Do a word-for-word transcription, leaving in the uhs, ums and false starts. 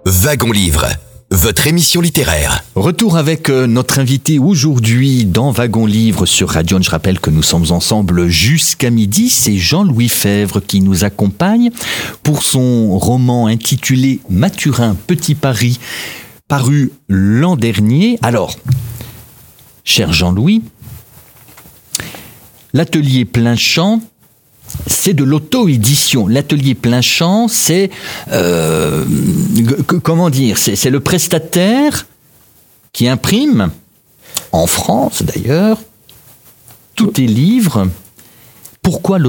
Wagon Livre, votre émission littéraire. Retour avec euh, notre invité aujourd'hui dans Wagon Livre sur Radio. Je rappelle que nous sommes ensemble jusqu'à midi. C'est Jean-Louis Fèvre qui nous accompagne pour son roman intitulé Mathurin Petit Paris, paru l'an dernier. Alors, cher Jean-Louis, l'atelier Plein Champ, c'est de l'auto-édition. L'atelier Plein Champ, c'est euh, g- comment dire, c'est, c'est le prestataire qui imprime, en France d'ailleurs, tous tes livres. Pourquoi